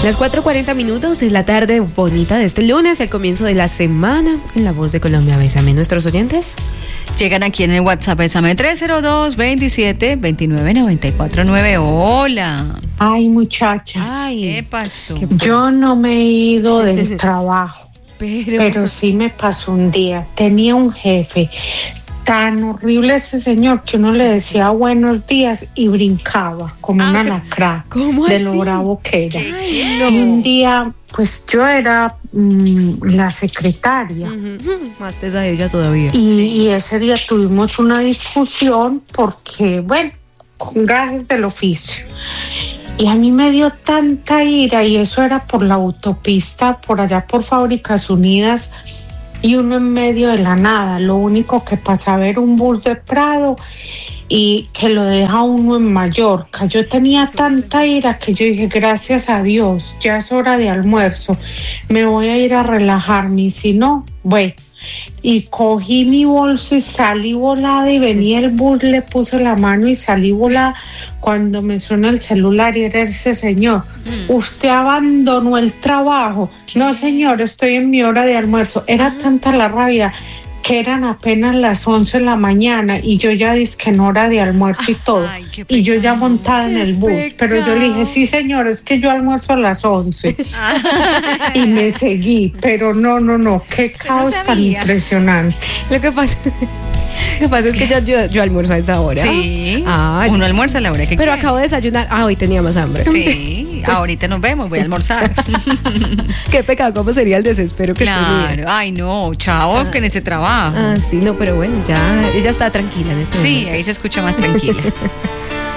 Las 4:40 es la tarde bonita de este lunes, el comienzo de la semana en La Voz de Colombia. Bésame, nuestros oyentes. Llegan aquí en el WhatsApp, Bésame 302-27-29-94-9. Hola. Ay, muchachas. Ay, ¿qué pasó? Yo no me he ido del trabajo, pero sí me pasó un día. Tenía un jefe tan horrible ese señor que uno le decía buenos días y brincaba como una lacra de lo bravo que era. Ay, no. Y un día, pues yo era la secretaria. Más tesa de ella todavía. Y ese día tuvimos una discusión porque, bueno, con gajes del oficio. Y a mí me dio tanta ira, y eso era por la autopista, por allá por Fábricas Unidas, y uno en medio de la nada. Lo único que pasaba era un bus de Prado y que lo deja uno en Mallorca. Yo tenía tanta ira que yo dije, gracias a Dios, ya es hora de almuerzo, me voy a ir a relajarme, y si no, bueno. Y cogí mi bolso y salí volada, y venía el bus, le puse la mano y salí volada. Cuando me suena el celular y era ese señor: ¿usted abandonó el trabajo? No, señor, estoy en mi hora de almuerzo. Era tanta la rabia que eran apenas las 11 de la mañana y yo ya dizque en hora de almuerzo y todo. Ay, y yo ya montada en el bus, pero yo le dije, sí, señor, es que yo almuerzo a las 11. Y me seguí, pero no, qué caos tan impresionante. Lo que pasa es que yo almuerzo a esa hora. Sí, Ah, uno almuerza a la hora que pero quiere. acabo de desayunar. Hoy tenía más hambre. Sí, ahorita nos vemos, voy a almorzar. Qué pecado, ¿cómo sería el desespero que Claro, tenía? ay no, chao, que en ese trabajo. Ah, sí, no, pero bueno, ya ella está tranquila en este Sí, momento. ahí se escucha más tranquila.